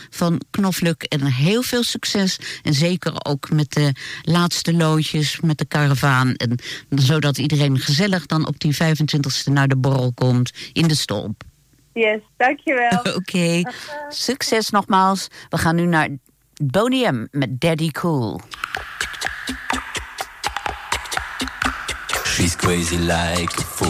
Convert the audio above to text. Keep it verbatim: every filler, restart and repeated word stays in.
van Knoflook. En heel veel succes. En zeker ook met de laatste loodjes, met de karavaan. En zodat iedereen gezellig dan op die vijfentwintigste naar de borrel komt in de Stolp. Yes, dankjewel. Oké, okay. Succes nogmaals. We gaan nu naar Boney M met Daddy Cool. She's crazy like a fool.